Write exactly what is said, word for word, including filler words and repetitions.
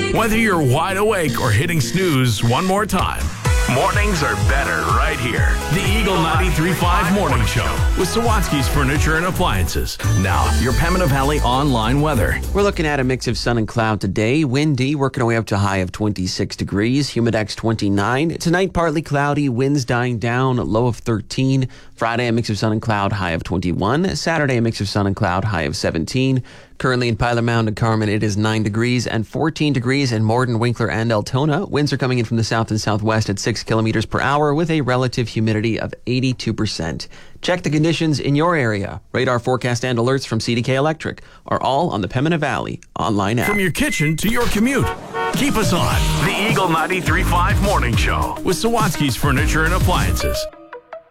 Whether you're wide awake or hitting snooze one more time, mornings are better right here. The Eagle ninety-three point five Morning Show with Sawatsky's Furniture and Appliances. Now, your Pembina Valley online weather. We're looking at a mix of sun and cloud today. Windy, working our way up to a high of twenty-six degrees. Humidex twenty-nine. Tonight, partly cloudy. Winds dying down. Low of thirteen. Friday, a mix of sun and cloud. High of twenty-one. Saturday, a mix of sun and cloud. High of seventeen. Currently in Pilar Mound and Carmen, it is nine degrees and fourteen degrees in Morden, Winkler, and Altona. Winds are coming in from the south and southwest at six kilometers per hour with a relative humidity of eighty-two percent. Check the conditions in your area. Radar forecast and alerts from C D K Electric are all on the Pembina Valley online app. From your kitchen to your commute, keep us on the Eagle ninety-three point five Morning Show with Sawatsky's Furniture and Appliances.